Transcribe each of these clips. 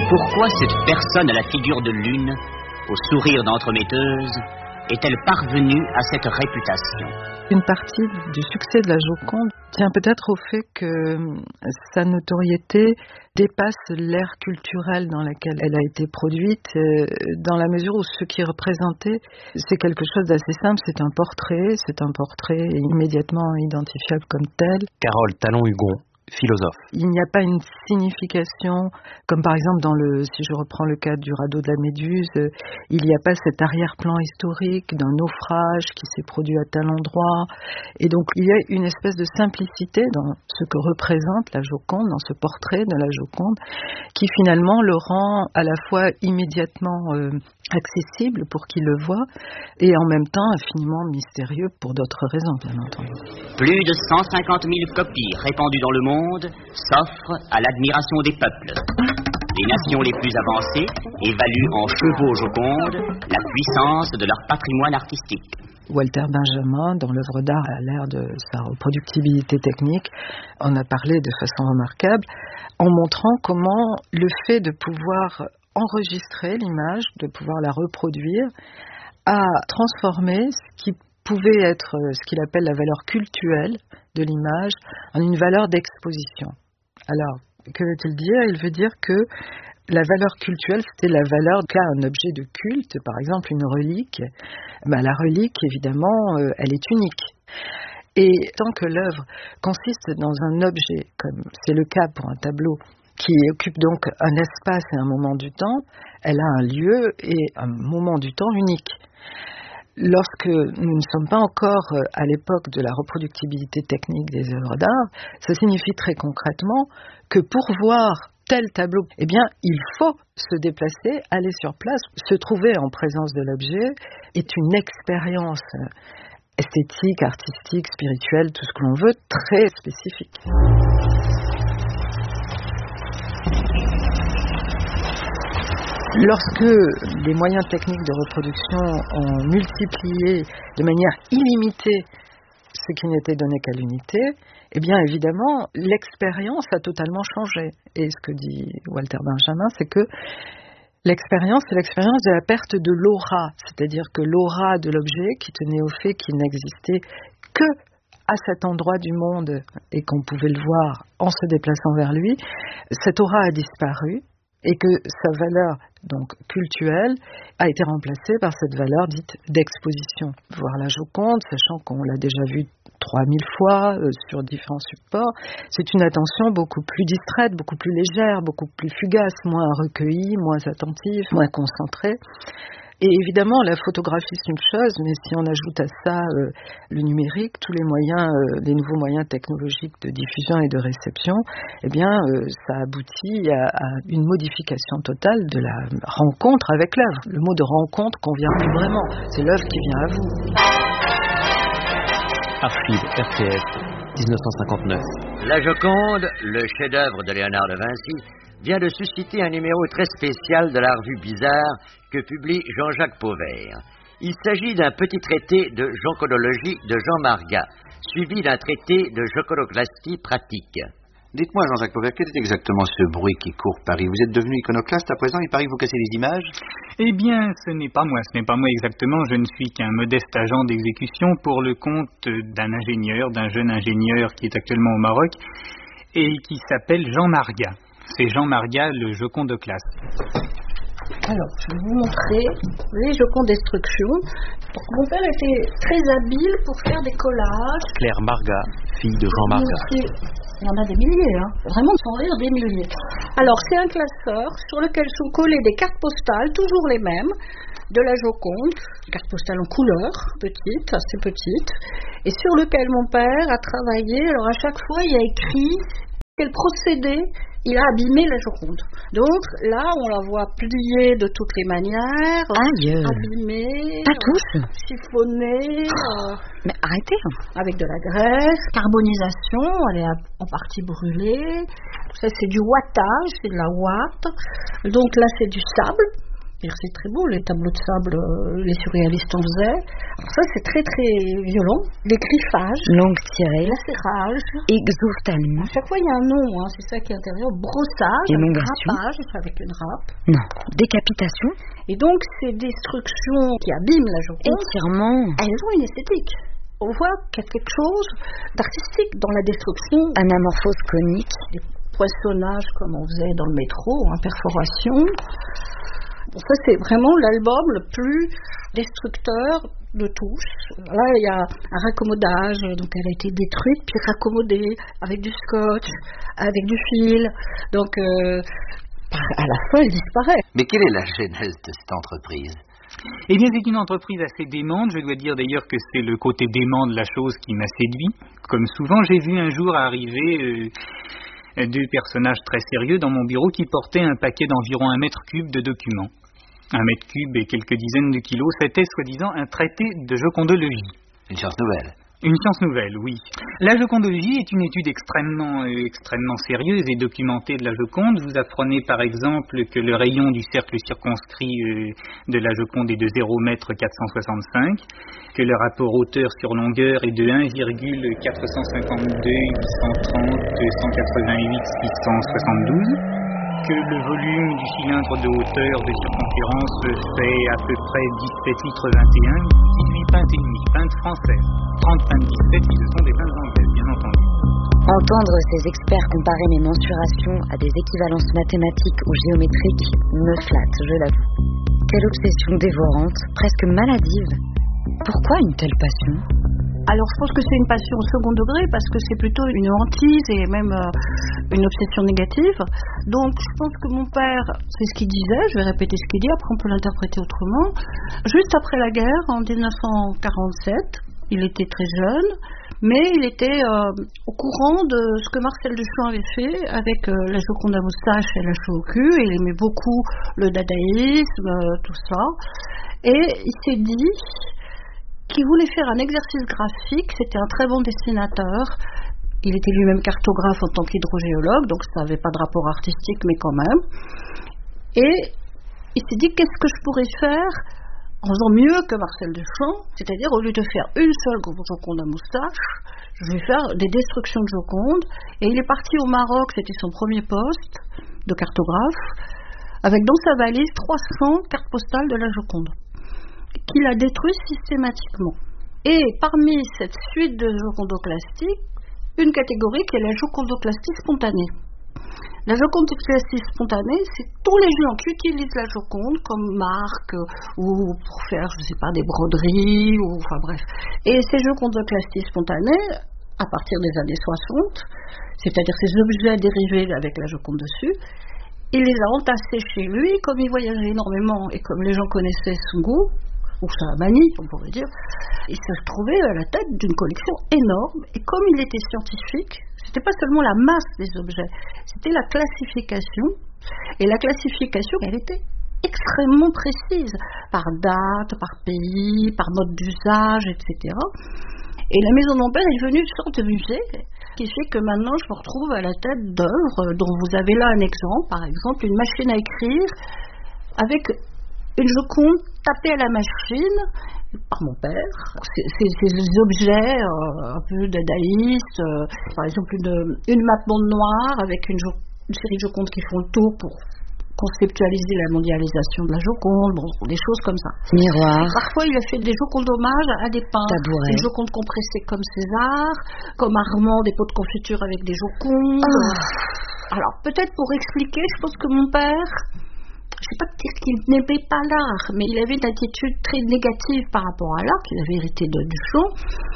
Pourquoi cette personne à la figure de lune, au sourire d'entremetteuse, est-elle parvenue à cette réputation? Une partie du succès de la Joconde tient peut-être au fait que sa notoriété dépasse l'ère culturelle dans laquelle elle a été produite, dans la mesure où ce qui est représenté, c'est quelque chose d'assez simple, c'est un portrait immédiatement identifiable comme tel. Carole Talon-Hugon, philosophe. Il n'y a pas une signification, comme par exemple si je reprends le cas du radeau de la Méduse, il n'y a pas cet arrière-plan historique d'un naufrage qui s'est produit à tel endroit. Et donc il y a une espèce de simplicité dans ce que représente la Joconde, dans ce portrait de la Joconde, qui finalement le rend à la fois immédiatement accessible pour qui le voit, et en même temps infiniment mystérieux pour d'autres raisons, bien entendu. Plus de 150 000 copies répandues dans le monde s'offrent à l'admiration des peuples. Les nations les plus avancées évaluent en chevaux Joconde la puissance de leur patrimoine artistique. Walter Benjamin, dans l'œuvre d'art à l'ère de sa reproductibilité technique, en a parlé de façon remarquable, en montrant comment le fait de pouvoir enregistrer l'image, de pouvoir la reproduire, a transformé ce qui pouvait être ce qu'il appelle la valeur cultuelle de l'image en une valeur d'exposition. Alors, que veut-il dire? Il veut dire que la valeur cultuelle, c'était la valeur qu'a un objet de culte, par exemple une relique. La relique, évidemment, elle est unique. Et tant que l'œuvre consiste dans un objet, comme c'est le cas pour un tableau, qui occupe donc un espace et un moment du temps, elle a un lieu et un moment du temps unique. Lorsque nous ne sommes pas encore à l'époque de la reproductibilité technique des œuvres d'art, ça signifie très concrètement que pour voir tel tableau, eh bien, il faut se déplacer, aller sur place, se trouver en présence de l'objet, est une expérience esthétique, artistique, spirituelle, tout ce que l'on veut, très spécifique. Lorsque les moyens techniques de reproduction ont multiplié de manière illimitée ce qui n'était donné qu'à l'unité, eh bien évidemment, l'expérience a totalement changé. Et ce que dit Walter Benjamin, c'est que l'expérience, c'est l'expérience de la perte de l'aura, c'est-à-dire que l'aura de l'objet qui tenait au fait qu'il n'existait que à cet endroit du monde et qu'on pouvait le voir en se déplaçant vers lui, cette aura a disparu. Et que sa valeur donc cultuelle a été remplacée par cette valeur dite d'exposition. Voir la Joconde, sachant qu'on l'a déjà vue 3000 fois sur différents supports, c'est une attention beaucoup plus distraite, beaucoup plus légère, beaucoup plus fugace, moins recueillie, moins attentive, moins concentrée. Et évidemment, la photographie, c'est une chose, mais si on ajoute à ça le numérique, tous les moyens, les nouveaux moyens technologiques de diffusion et de réception, eh bien, ça aboutit à une modification totale de la rencontre avec l'œuvre. Le mot de rencontre convient plus vraiment. C'est l'œuvre qui vient à vous. Archives RTF, 1959. La Joconde, le chef-d'œuvre de Léonard de Vinci, vient de susciter un numéro très spécial de la revue Bizarre que publie Jean-Jacques Pauvert. Il s'agit d'un petit traité de jocondoologie de Jean Margat, suivi d'un traité de joconoclastie pratique. Dites-moi, Jean-Jacques Pauvert, quel est exactement ce bruit qui court Paris? Vous êtes devenu iconoclaste à présent, il paraît que vous cassez les images? Eh bien, ce n'est pas moi exactement, je ne suis qu'un modeste agent d'exécution pour le compte d'un jeune ingénieur qui est actuellement au Maroc et qui s'appelle Jean Margat. C'est Jean Margat, le jocondoclaste. Alors, je vais vous montrer les Joconde Destruction. Mon père était très habile pour faire des collages. Claire Margat, fille de Jean Margat. Il y en a des milliers, vraiment sans rire des milliers. Alors, c'est un classeur sur lequel sont collées des cartes postales, toujours les mêmes, de la Joconde, cartes postales en couleur, petites, assez petites, et sur lequel mon père a travaillé. Alors, à chaque fois, il y a écrit quel procédé il a abîmé la Joconde. Donc là, on la voit pliée de toutes les manières, abîmée, pas tous, chiffonnée. Mais arrêtez. Avec de la graisse, carbonisation, elle est en partie brûlée. Ça, c'est du ouatage, c'est de la ouate. Donc là, c'est du sable. C'est très beau, les tableaux de sable, les surréalistes en faisaient. Alors ça, c'est très très violent. Les griffages, longue tirée, lacérage, exophthalmie. À chaque fois, il y a un nom, c'est ça qui est intérieur. Brossage, râpage, avec une râpe. Non, décapitation. Et donc, ces destructions qui abîment la Joconde, étirement, elles ont une esthétique. On voit qu'il y a quelque chose d'artistique dans la destruction. Anamorphose conique. Des poissonnages comme on faisait dans le métro, perforation. Ça, c'est vraiment l'album le plus destructeur de tous. Là, il y a un raccommodage, donc elle a été détruite, puis raccommodée avec du scotch, avec du fil. Donc, à la fin, elle disparaît. Mais quelle est la genèse de cette entreprise ? Eh bien, c'est une entreprise assez démente. Je dois dire d'ailleurs que c'est le côté dément de la chose qui m'a séduit. Comme souvent, j'ai vu un jour arriver deux personnages très sérieux dans mon bureau qui portaient un paquet d'environ 1 mètre cube de documents. 1 mètre cube et quelques dizaines de kilos, c'était soi-disant un traité de jocondologie. Une science nouvelle. Une science nouvelle, oui. La jocondologie est une étude extrêmement sérieuse et documentée de la Joconde. Vous apprenez par exemple que le rayon du cercle circonscrit de la Joconde est de 0,465 m, que le rapport hauteur sur longueur est de 1,452 830 188 672. Que le volume du cylindre de hauteur de circonférence fait à peu près 17 litres 21, 18 pintes et demi, pintes françaises, 30 pintes 17 qui ce sont des pintes anglaises, bien entendu. Entendre ces experts comparer mes mensurations à des équivalences mathématiques ou géométriques me flatte, je l'avoue. Quelle obsession dévorante, presque maladive. Pourquoi une telle passion ? Alors je pense que c'est une passion au second degré parce que c'est plutôt une hantise et même une obsession négative. Donc je pense que mon père, c'est ce qu'il disait, je vais répéter ce qu'il dit, après on peut l'interpréter autrement. Juste après la guerre, en 1947, il était très jeune, mais il était au courant de ce que Marcel Duchamp avait fait avec la Joconde à moustache et la cheveux au cul. Il aimait beaucoup le dadaïsme, tout ça. Et il s'est dit qu'il voulait faire un exercice graphique. C'était un très bon dessinateur. Il était lui-même cartographe en tant qu'hydrogéologue, donc ça n'avait pas de rapport artistique, mais quand même. Et il s'est dit, qu'est-ce que je pourrais faire en faisant mieux que Marcel Duchamp, c'est-à-dire au lieu de faire une seule Joconde à moustache, je vais faire des destructions de Joconde. Et il est parti au Maroc, c'était son premier poste de cartographe, avec dans sa valise 300 cartes postales de la Joconde, qu'il a détruit systématiquement. Et parmi cette suite de jocondoclastie, une catégorie qui est la jocondoclastie spontanée. La jocondoclastie spontanée, c'est tous les gens qui utilisent la Joconde comme marque ou pour faire, je ne sais pas, des broderies, ou enfin bref. Et ces jocondoclasties spontanées, à partir des années 60, c'est-à-dire ces objets dérivés avec la Joconde dessus, il les a entassés chez lui, comme il voyageait énormément et comme les gens connaissaient son goût, ou sa manie, on pourrait dire, il se trouvait à la tête d'une collection énorme. Et comme il était scientifique, c'était pas seulement la masse des objets, c'était la classification. Et la classification, elle était extrêmement précise, par date, par pays, par mode d'usage, etc. Et la maison de mon père est devenue une sorte de musée, qui fait que maintenant je me retrouve à la tête d'œuvres dont vous avez là un exemple, par exemple une machine à écrire avec une Joconde tapée à la machine par mon père. Ces objets un peu dadaïstes, par exemple une map monde noire avec une série de Jocondes qui font le tour pour conceptualiser la mondialisation de la Joconde, bon, des choses comme ça. Miroir. Parfois, il a fait des Jocondes d'hommage à des peintres. Tabouret. Des Jocondes compressées comme César, comme Armand, des pots de confiture avec des Jocondes. Alors, peut-être pour expliquer, je pense que mon père, je ne sais pas dire qu'il n'aimait pas l'art, mais il avait une attitude très négative par rapport à l'art, qu'il avait hérité de Duchamp.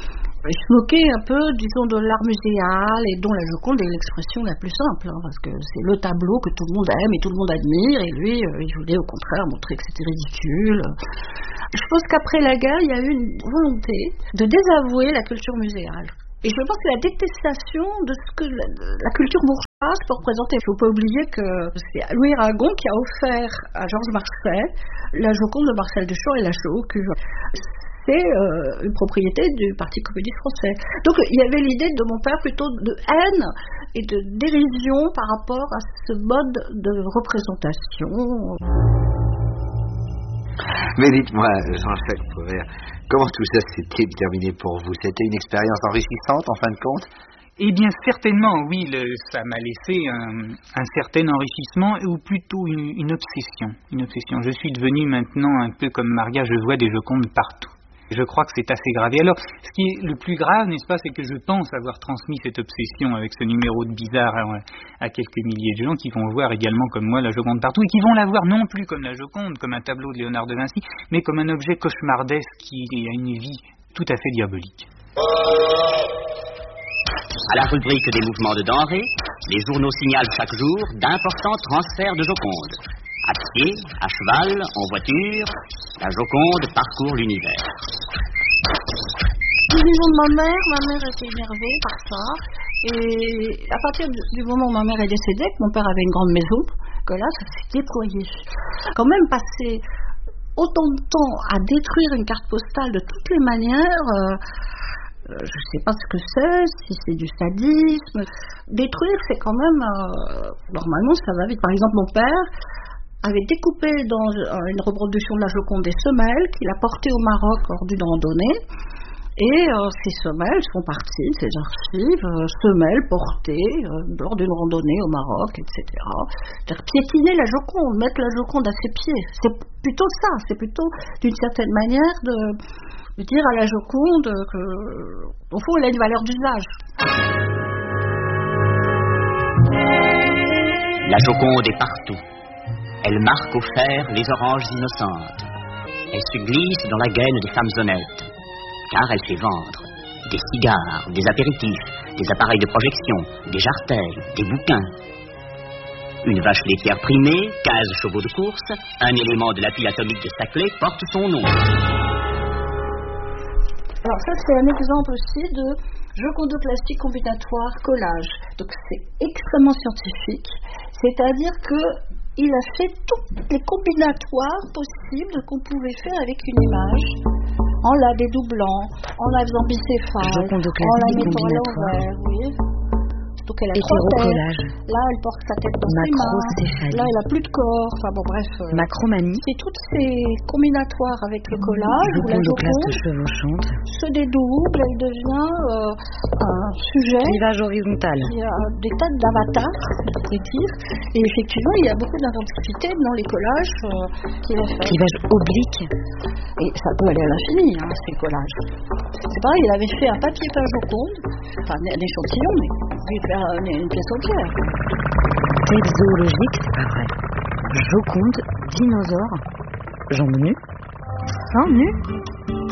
Il se moquait un peu, disons, de l'art muséal et dont la Joconde est l'expression la plus simple, parce que c'est le tableau que tout le monde aime et tout le monde admire, et lui, il voulait au contraire montrer que c'était ridicule. Je pense qu'après la guerre, il y a eu une volonté de désavouer la culture muséale. Et je pense que la détestation de ce que la culture bourgeoise peut représenter. Il ne faut pas oublier que c'est Louis Aragon qui a offert à Georges Marchais la Joconde de Marcel Duchamp et la cheveux au cul. C'est une propriété du Parti communiste français. Donc il y avait l'idée de mon père plutôt de haine et de dérision par rapport à ce mode de représentation. Mais dites-moi, Jean-Jacques Pauvert, comment tout ça s'est terminé pour vous? C'était une expérience enrichissante en fin de compte? Eh bien, certainement, oui, ça m'a laissé un certain enrichissement, ou plutôt une obsession. Une obsession. Je suis devenu maintenant un peu comme Maria, je vois des Jocondes partout. Je crois que c'est assez grave. Et alors, ce qui est le plus grave, n'est-ce pas, c'est que je pense avoir transmis cette obsession avec ce numéro de Bizarre à quelques milliers de gens qui vont voir également comme moi la Joconde partout, et qui vont la voir non plus comme la Joconde, comme un tableau de Léonard de Vinci, mais comme un objet cauchemardesque qui a une vie tout à fait diabolique. À la rubrique des mouvements de denrées, les journaux signalent chaque jour d'importants transferts de Joconde. À pied, à cheval, en voiture, la Joconde parcourt l'univers. Disons de ma mère était énervée par ça. Et à partir du moment où ma mère est décédée, que mon père avait une grande maison, que là, ça s'est déployé. Quand même passer autant de temps à détruire une carte postale de toutes les manières... je ne sais pas ce que c'est, si c'est du sadisme. Détruire, c'est quand même... normalement, ça va vite. Par exemple, mon père avait découpé dans une reproduction de la Joconde des semelles qu'il a portées au Maroc lors d'une randonnée. Et ces semelles sont parties, ces archives, semelles portées lors d'une randonnée au Maroc, etc. C'est-à-dire piétiner la Joconde, mettre la Joconde à ses pieds. C'est plutôt ça, c'est plutôt d'une certaine manière de dire à la Joconde qu'au fond, elle a une valeur d'usage. La Joconde est partout. Elle marque au fer les oranges innocentes. Elle se glisse dans la gaine des femmes honnêtes, car elle fait vendre des cigares, des apéritifs, des appareils de projection, des jartelles, des bouquins. Une vache laitière primée, 15 chevaux de course, un élément de la pile atomique de Saclay porte son nom. Alors ça, c'est un exemple aussi de jocondoplastie combinatoire collage. Donc c'est extrêmement scientifique, c'est-à-dire qu'il a fait tous les combinatoires possibles qu'on pouvait faire avec une image, en la dédoublant, en la faisant bicéphale, en la mettant à l'envers, oui. Donc elle a trois têtes. Là, elle porte sa tête dans ses mains. Là, elle a plus de corps. Enfin bon, bref. Macromanie. C'est toutes ces combinatoires avec le collage où la Joconde se dédouble, elle devient un sujet. Clivage horizontal. Il y a des tas d'avatars, on pourrait dire. Et effectivement, il y a beaucoup d'inventivité dans les collages qu'il a fait. Clivage oblique. Et ça peut aller à l'infini, ces collages. C'est pareil, il avait fait un papier peint Joconde, enfin un échantillon, mais il fait une pièce entière. Texte zoologique, c'est pas vrai. Joconde, dinosaure, jambes nues, seins nus.